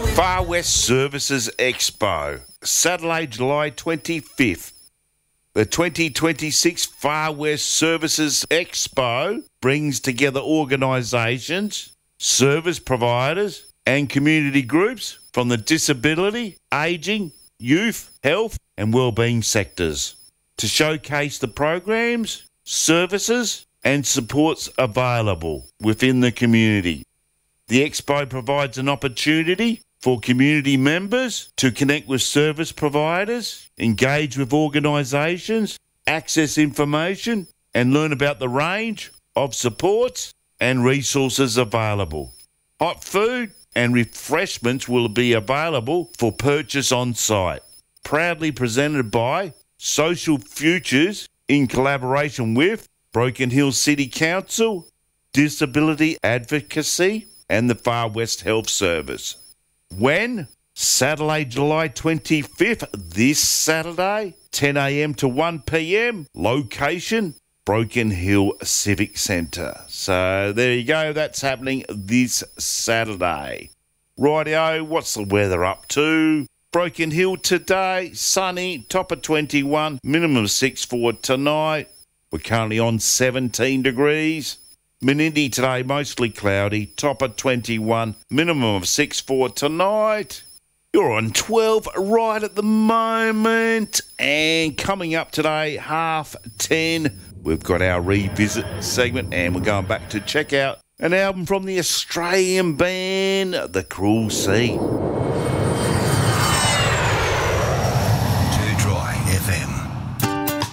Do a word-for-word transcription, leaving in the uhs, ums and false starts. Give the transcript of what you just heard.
Far West Services Expo, Saturday, July twenty-fifth. The twenty twenty-six Far West Services Expo brings together organisations, service providers and community groups from the disability, ageing, youth, health and wellbeing sectors to showcase the programs, services and supports available within the community. The Expo provides an opportunity for community members to connect with service providers, engage with organisations, access information and learn about the range of supports and resources available. Hot food and refreshments will be available for purchase on site. Proudly presented by Social Futures in collaboration with Broken Hill City Council, Disability Advocacy and the Far West Health Service. When? Saturday, July twenty-fifth, this Saturday, ten a m to one p m. Location, Broken Hill Civic Centre. So there you go, that's happening this Saturday. Rightio, what's the weather up to? Broken Hill today, sunny, top of twenty-one, minimum of six for tonight. We're currently on seventeen degrees. Menindee today, mostly cloudy, top of twenty-one, minimum of six for tonight. You're on twelve right at the moment. And coming up today, half ten, we've got our revisit segment and we're going back to check out an album from the Australian band, The Cruel Sea.